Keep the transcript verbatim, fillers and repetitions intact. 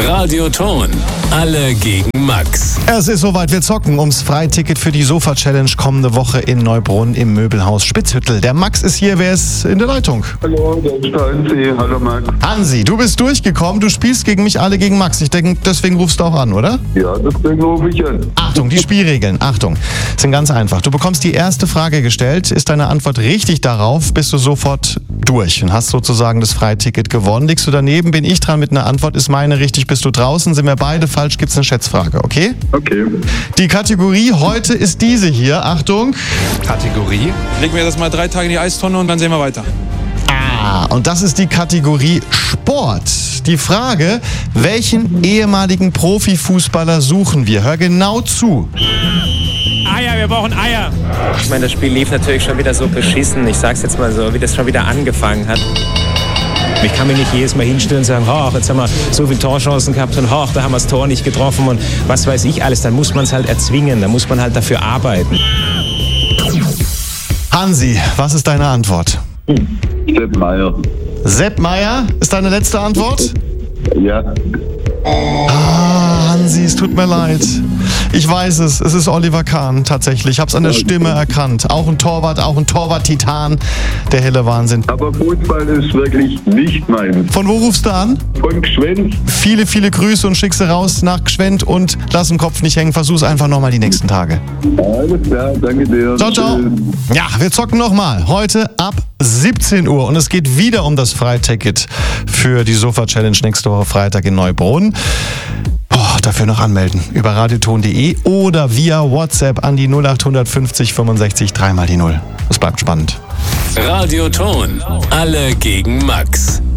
Radioton. Alle gegen Max. Es ist soweit, wir zocken ums Freiticket für die Sofa-Challenge kommende Woche in Neubrunn im Möbelhaus Spitzhüttel. Der Max ist hier, wer ist in der Leitung? Hallo, der ist der Hansi. Hallo Max. Hansi, du bist durchgekommen, du spielst gegen mich alle gegen Max. Ich denke, deswegen rufst du auch an, oder? Ja, deswegen rufe ich an. Achtung, die Spielregeln, Achtung, sind ganz einfach. Du bekommst die erste Frage gestellt, ist deine Antwort richtig darauf, bist du sofort durch und hast sozusagen das Freiticket gewonnen. Liegst du daneben, bin ich dran mit einer Antwort, ist meine richtig, bist du draußen, sind wir beide falsch, gibt's eine Schätzfrage, okay? Okay. Die Kategorie heute ist diese hier, Achtung. Kategorie. Legen wir das mal drei Tage in die Eistonne und dann sehen wir weiter. Ah, und das ist die Kategorie Sport. Die Frage, welchen ehemaligen Profifußballer suchen wir? Hör genau zu. Eier, wir brauchen Eier. Ich meine, das Spiel lief natürlich schon wieder so beschissen. Ich sag's jetzt mal so, wie das schon wieder angefangen hat. Ich kann mich nicht jedes Mal hinstellen und sagen, ach, jetzt haben wir so viele Torchancen gehabt und ach, da haben wir das Tor nicht getroffen und was weiß ich alles. Dann muss man es halt erzwingen, dann muss man halt dafür arbeiten. Hansi, was ist deine Antwort? Sepp Meier. Sepp Meier ist deine letzte Antwort? Ja. Ah, Hansi, es tut mir leid. Ich weiß es, es ist Oliver Kahn tatsächlich. Ich hab's an der Stimme erkannt. Auch ein Torwart, auch ein Torwart-Titan. Der helle Wahnsinn. Aber Fußball ist wirklich nicht meins. Von wo rufst du an? Von Gschwend. Viele, viele Grüße und schick sie raus nach Gschwend und lass den Kopf nicht hängen. Versuch's einfach nochmal die nächsten Tage. Alles klar, danke dir. Ciao, ciao. Ja, wir zocken nochmal. Heute ab siebzehn Uhr und es geht wieder um das Freiticket für die Sofa-Challenge nächste Woche Freitag in Neubrunn. Boah, dafür noch anmelden über radioton punkt de oder via WhatsApp an die null acht fünfzig fünfundsechzig drei mal die null. Es bleibt spannend. Radioton. Alle gegen Max.